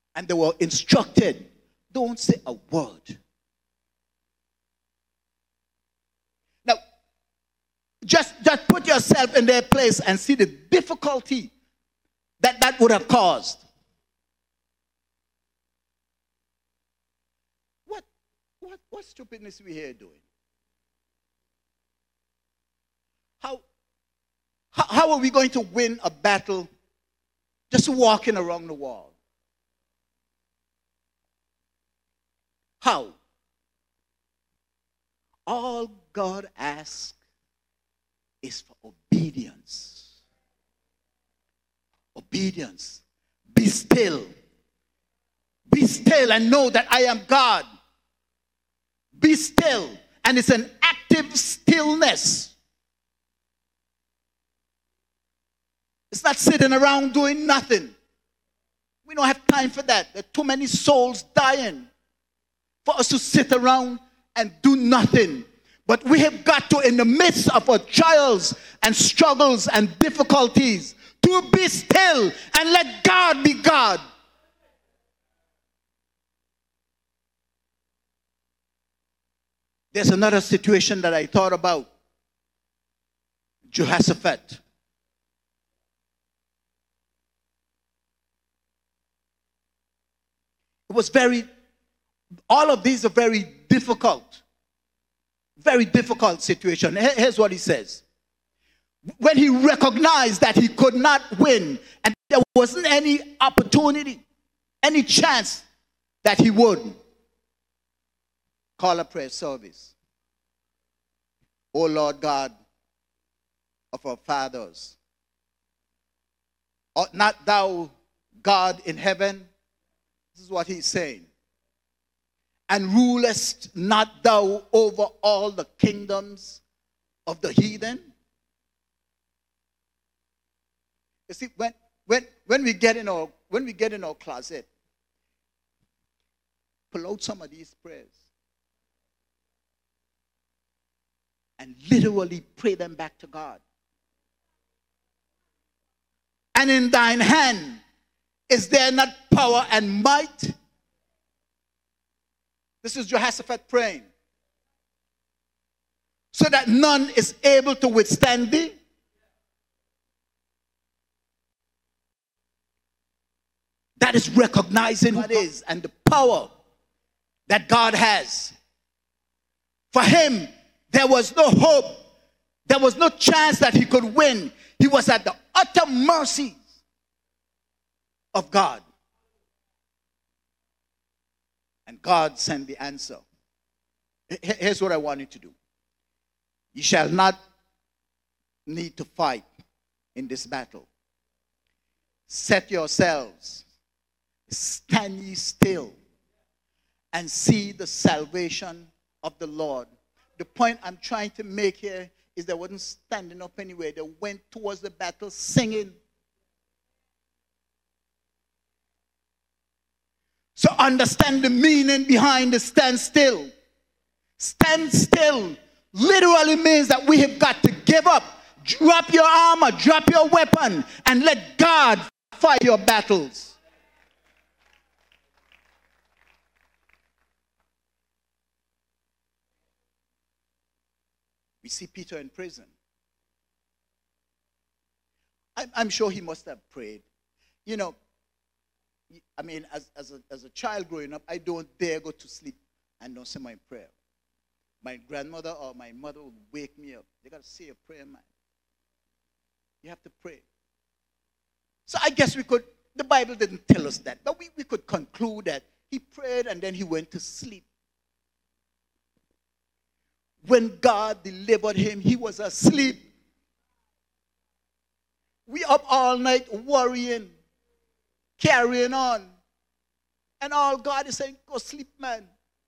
And they were instructed, don't say a word. Now, just put yourself in their place and see the difficulty that would have caused. What stupidness we here doing? How are we going to win a battle just walking around the wall? How? All God asks is for obedience. Obedience. Be still. Be still and know that I am God. Be still. And it's an active stillness. It's not sitting around doing nothing. We don't have time for that. There are too many souls dying for us to sit around and do nothing. But we have got to, in the midst of our trials and struggles and difficulties, to be still and let God be God. There's another situation that I thought about. Jehoshaphat. It was all of these are very difficult situation. Here's what he says. When he recognized that he could not win and there wasn't any opportunity, any chance that he would, call a prayer service. O Lord God of our fathers, art not thou God in heaven? This is what he's saying. And rulest not thou over all the kingdoms of the heathen? You see, when we get in our closet, pull out some of these prayers and literally pray them back to God. And in thine hand is there not power and might? This is Jehoshaphat praying. So that none is able to withstand thee. That is recognizing what is and the power that God has. For him, there was no hope. There was no chance that he could win. He was at the utter mercy of God. And God sent the answer. Here's what I want you to do. You shall not need to fight in this battle. Set yourselves, stand ye still, and see the salvation of the Lord. The point I'm trying to make here is they wasn't standing up anywhere. They went towards the battle singing. So understand the meaning behind the stand still. Stand still literally means that we have got to give up. Drop your armor, drop your weapon, and let God fight your battles. We see Peter in prison. I'm sure he must have prayed. You know, I mean, as a child growing up, I don't dare go to sleep and don't say my prayer. My grandmother or my mother would wake me up. They got to say a prayer, man. You have to pray. So I guess the Bible didn't tell us that, but we could conclude that he prayed and then he went to sleep. When God delivered him, he was asleep. We up all night worrying, carrying on. And all God is saying, go sleep, man.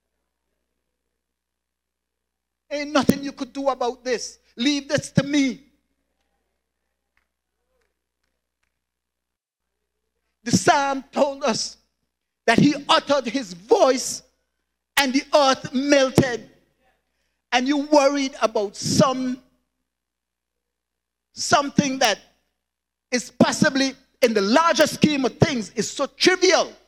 Ain't nothing you could do about this. Leave this to me. The psalm told us that he uttered his voice and the earth melted. And you worried about something that is possibly in the larger scheme of things is so trivial.